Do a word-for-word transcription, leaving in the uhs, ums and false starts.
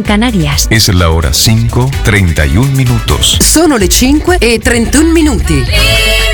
en Canarias. Es la hora cinco, treinta y un minutos. Sono le cinque e trentuno minuti.